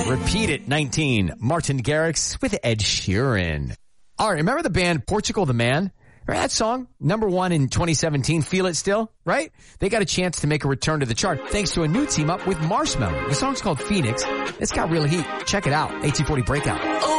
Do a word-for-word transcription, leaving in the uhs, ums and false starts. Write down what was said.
Repeat It, nineteen. Martin Garrix with Ed Sheeran. All right, remember the band Portugal the Man? Remember that song? Number one in twenty seventeen. Feel It Still, right? They got a chance to make a return to the chart thanks to a new team up with Marshmello. The song's called Phoenix. It's got real heat. Check it out. eighteen forty Breakout.